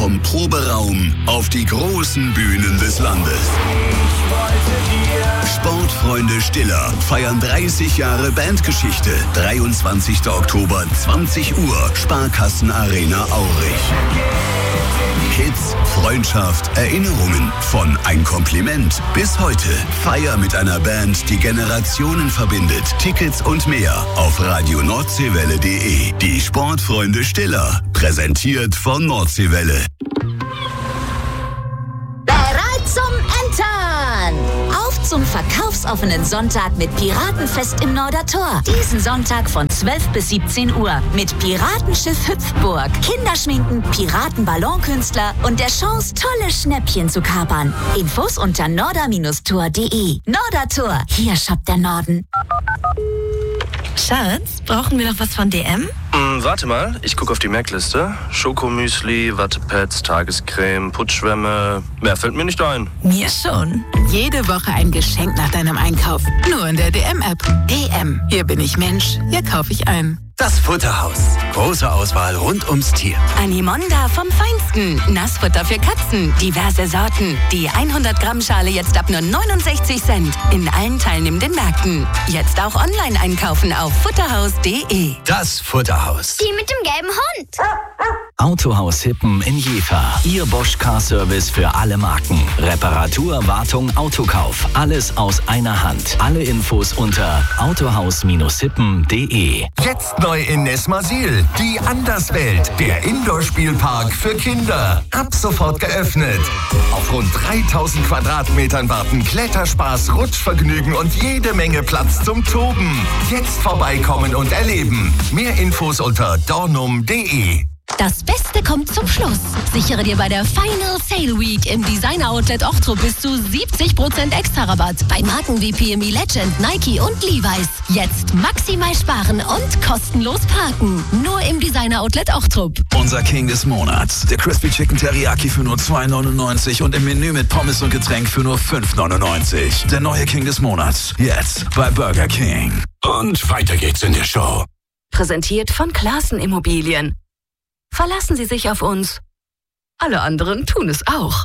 vom Proberaum auf die großen Bühnen des Landes. Sportfreunde Stiller feiern 30 Jahre Bandgeschichte. 23. Oktober, 20 Uhr, Sparkassenarena Aurich. Hits, Freundschaft, Erinnerungen, von Ein Kompliment bis heute. Feier mit einer Band, die Generationen verbindet. Tickets und mehr auf radionordseewelle.de. Die Sportfreunde Stiller, präsentiert von Nordseewelle. Bereit zum Entern! Auf zum verkaufsoffenen Sonntag mit Piratenfest im Nordertor. Diesen Sonntag von 12 bis 17 Uhr mit Piratenschiff Hüpfburg, Kinderschminken, Piratenballonkünstler und der Chance, tolle Schnäppchen zu kapern. Infos unter norder-tor.de. Nordertor, hier shoppt der Norden. Schatz, brauchen wir noch was von DM? Warte mal, ich gucke auf die Merkliste. Schokomüsli, Wattepads, Tagescreme, Putzschwämme. Mehr fällt mir nicht ein. Mir schon. Jede Woche ein Geschenk nach deinem Einkauf. Nur in der DM-App. DM. Hier bin ich Mensch. Hier kaufe ich ein. Das Futterhaus. Große Auswahl rund ums Tier. Animonda vom Feinsten. Nassfutter für Katzen. Diverse Sorten. Die 100 Gramm Schale jetzt ab nur 69 Cent. In allen teilnehmenden Märkten. Jetzt auch online einkaufen auf futterhaus.de. Das Futterhaus. Die mit dem gelben Hund. Autohaus Hippen in Jever. Ihr Bosch Car Service für alle Marken. Reparatur, Wartung, Autokauf. Alles aus einer Hand. Alle Infos unter autohaus-hippen.de. Jetzt neu in Nesmasil. Die Anderswelt. Der Indoor-Spielpark für Kinder. Ab sofort geöffnet. Auf rund 3000 Quadratmetern warten Kletterspaß, Rutschvergnügen und jede Menge Platz zum Toben. Jetzt vorbeikommen und erleben. Mehr Infos unter dornum.de. Das Beste kommt zum Schluss. Sichere dir bei der Final Sale Week im Designer Outlet Ochtrup bis zu 70% Extra-Rabatt bei Marken wie PME Legend, Nike und Levi's. Jetzt maximal sparen und kostenlos parken. Nur im Designer Outlet Ochtrup. Unser King des Monats. Der Crispy Chicken Teriyaki für nur $2,99 und im Menü mit Pommes und Getränk für nur $5,99. Der neue King des Monats. Jetzt bei Burger King. Und weiter geht's in der Show. Präsentiert von Klaassen Immobilien. Verlassen Sie sich auf uns. Alle anderen tun es auch.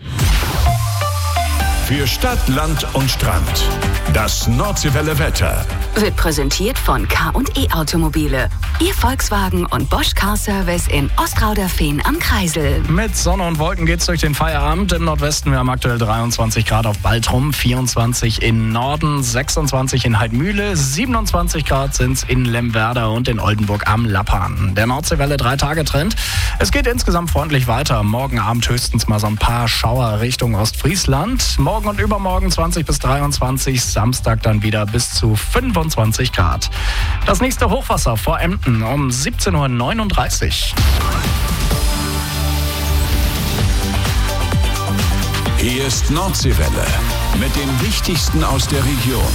Für Stadt, Land und Strand. Das Nordseewelle Wetter. Wird präsentiert von K&E Automobile. Ihr Volkswagen und Bosch Car Service in Ostrauderfehn am Kreisel. Mit Sonne und Wolken geht's durch den Feierabend. Im Nordwesten, wir haben aktuell 23 Grad auf Baltrum, 24 in Norden, 26 in Heidmühle, 27 Grad sind's in Lemwerder und in Oldenburg am Lappan. Der Nordseewelle 3-Tage-Trend. Es geht insgesamt freundlich weiter. Morgen Abend höchstens mal so ein paar Schauer Richtung Ostfriesland. Morgen und übermorgen 20 bis 23, Samstag dann wieder bis zu 25 Grad. Das nächste Hochwasser vor Emden um 17.39 Uhr. Hier ist Nordseewelle mit dem Wichtigsten aus der Region.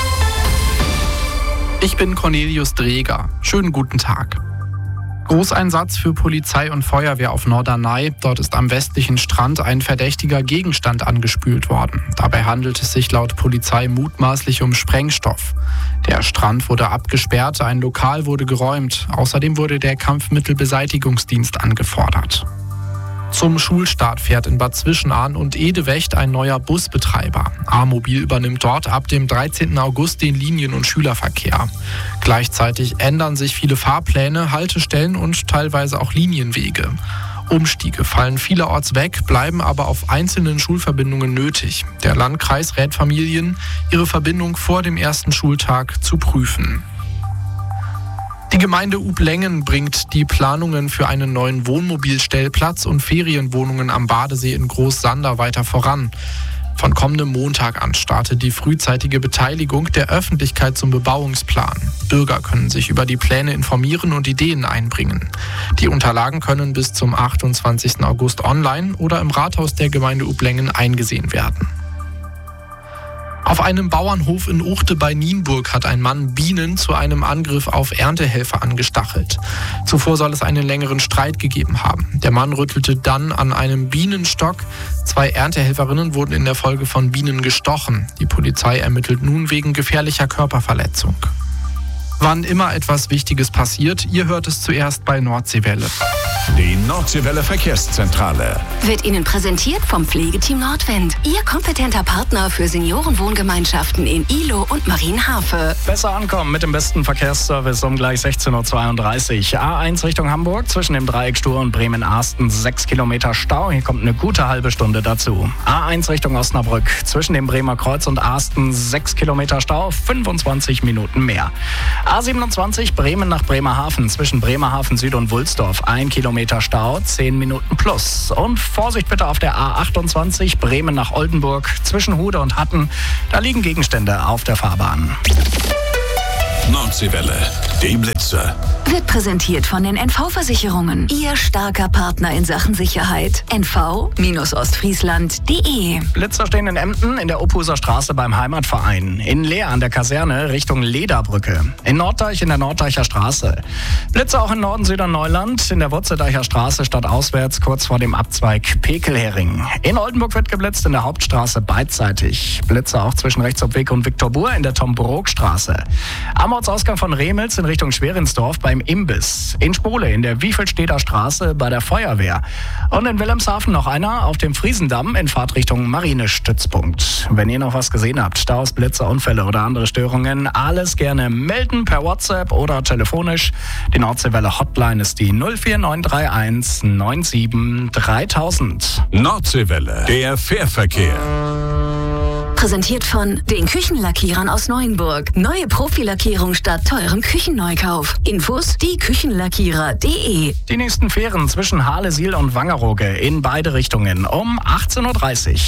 Ich bin Cornelius Dreger. Schönen guten Tag. Großeinsatz für Polizei und Feuerwehr auf Norderney. Dort ist am westlichen Strand ein verdächtiger Gegenstand angespült worden. Dabei handelt es sich laut Polizei mutmaßlich um Sprengstoff. Der Strand wurde abgesperrt, ein Lokal wurde geräumt. Außerdem wurde der Kampfmittelbeseitigungsdienst angefordert. Zum Schulstart fährt in Bad Zwischenahn und Edewecht ein neuer Busbetreiber. A-Mobil übernimmt dort ab dem 13. August den Linien- und Schülerverkehr. Gleichzeitig ändern sich viele Fahrpläne, Haltestellen und teilweise auch Linienwege. Umstiege fallen vielerorts weg, bleiben aber auf einzelnen Schulverbindungen nötig. Der Landkreis rät Familien, ihre Verbindung vor dem ersten Schultag zu prüfen. Die Gemeinde Ublengen bringt die Planungen für einen neuen Wohnmobilstellplatz und Ferienwohnungen am Badesee in Großsander weiter voran. Von kommendem Montag an startet die frühzeitige Beteiligung der Öffentlichkeit zum Bebauungsplan. Bürger können sich über die Pläne informieren und Ideen einbringen. Die Unterlagen können bis zum 28. August online oder im Rathaus der Gemeinde Ublengen eingesehen werden. Auf einem Bauernhof in Uchte bei Nienburg hat ein Mann Bienen zu einem Angriff auf Erntehelfer angestachelt. Zuvor soll es einen längeren Streit gegeben haben. Der Mann rüttelte dann an einem Bienenstock. 2 Erntehelferinnen wurden in der Folge von Bienen gestochen. Die Polizei ermittelt nun wegen gefährlicher Körperverletzung. Wann immer etwas Wichtiges passiert, ihr hört es zuerst bei Nordseewelle. Die Nordseewelle Verkehrszentrale. Wird Ihnen präsentiert vom Pflegeteam Nordwind. Ihr kompetenter Partner für Seniorenwohngemeinschaften in Ihlow und Marienhafe. Besser ankommen mit dem besten Verkehrsservice um gleich 16.32 Uhr. A1 Richtung Hamburg zwischen dem Dreieck Stur und Bremen-Arsten 6 Kilometer Stau. Hier kommt eine gute halbe Stunde dazu. A1 Richtung Osnabrück zwischen dem Bremer Kreuz und Arsten 6 Kilometer Stau, 25 Minuten mehr. A27 Bremen nach Bremerhaven zwischen Bremerhaven Süd und Wulsdorf 1 Kilometer Stau, 10 Minuten plus. Und Vorsicht bitte auf der A28 Bremen nach Oldenburg zwischen Hude und Hatten. Da liegen Gegenstände auf der Fahrbahn. Nordseewelle, die Blitzer. Wird präsentiert von den NV-Versicherungen. Ihr starker Partner in Sachen Sicherheit. NV-Ostfriesland.de. Blitzer stehen in Emden in der Ophuser Straße beim Heimatverein. In Leer an der Kaserne Richtung Lederbrücke. In Norddeich in der Norddeicher Straße. Blitzer auch in Norden-Süderneuland in der Wurzeldeicher Straße stadtauswärts kurz vor dem Abzweig Pekelhering. In Oldenburg wird geblitzt in der Hauptstraße beidseitig. Blitzer auch zwischen Rechtsopweg und Viktorbur in der Tom-Brook-Straße. Am Ortsausgang von Remels in Richtung Schwerinsdorf beim Imbiss. In Spole in der Wiefelstedter Straße bei der Feuerwehr. Und in Wilhelmshaven noch einer auf dem Friesendamm in Fahrtrichtung Marinestützpunkt. Wenn ihr noch was gesehen habt, Staus, Blitze, Unfälle oder andere Störungen, alles gerne melden per WhatsApp oder telefonisch. Die Nordseewelle Hotline ist die 04931 97 3000. Nordseewelle, der Fährverkehr. Präsentiert von den Küchenlackierern aus Neuenburg. Neue Profilackierung statt teurem Küchenneukauf. Infos dieküchenlackierer.de. Die nächsten Fähren zwischen Halesiel und Wangerooge in beide Richtungen um 18.30 Uhr.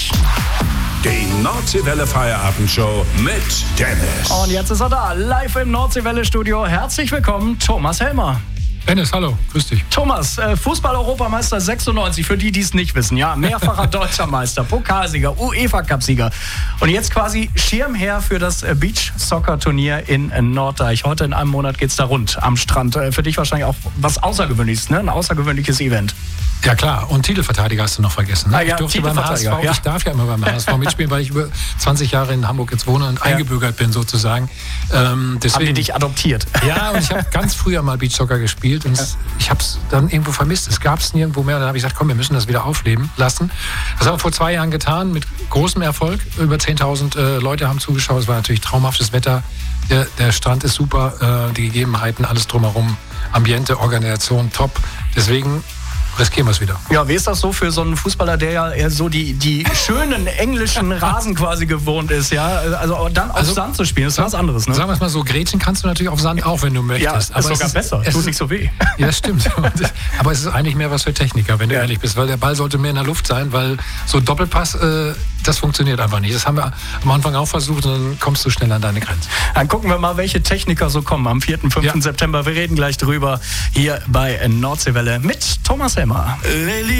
Die Nordseewelle Feierabendshow mit Dennis. Und jetzt ist er da, live im Nordseewelle-Studio. Herzlich willkommen, Thomas Helmer. Dennis, hallo, grüß dich. Thomas, Fußball-Europameister 96, für die es nicht wissen. Ja, mehrfacher Deutscher Meister, Pokalsieger, UEFA-Cup-Sieger. Und jetzt quasi Schirmherr für das Beach-Soccer-Turnier in Norddeich. Heute in einem Monat geht's da rund am Strand. Für dich wahrscheinlich auch was Außergewöhnliches, ne? Ein außergewöhnliches Event. Ja klar, und Titelverteidiger hast du noch vergessen. Ne? Ah, ja, ich durfte beim HSV, ja. Ich darf ja immer beim HSV mitspielen, weil ich über 20 Jahre in Hamburg jetzt wohne und eingebürgert bin sozusagen. Deswegen haben die dich adoptiert? Ja, und ich habe ganz früher mal Beachsoccer gespielt und ich habe es dann irgendwo vermisst. Es gab es nirgendwo mehr und dann habe ich gesagt, komm, wir müssen das wieder aufleben lassen. Das haben wir vor 2 Jahren getan mit großem Erfolg. Über 10.000 Leute haben zugeschaut. Es war natürlich traumhaftes Wetter. Der Strand ist super, die Gegebenheiten, alles drumherum, Ambiente, Organisation, top. Deswegen riskieren wir es wieder. Ja, wie ist das so für so einen Fußballer, der ja eher so die schönen englischen Rasen quasi gewohnt ist, ja? Also dann auf Sand zu spielen, ist was anderes, ne? Sagen wir es mal so, Gretchen kannst du natürlich auf Sand auch, wenn du möchtest. Ja, aber ist sogar besser, tut nicht so weh. Ja, das stimmt. Aber es ist eigentlich mehr was für Techniker, wenn du ehrlich bist, weil der Ball sollte mehr in der Luft sein, weil so Doppelpass, das funktioniert einfach nicht. Das haben wir am Anfang auch versucht und dann kommst du schnell an deine Grenze. Dann gucken wir mal, welche Techniker so kommen am 4. 5. September. Wir reden gleich drüber hier bei Nordseewelle mit Thomas Helmer.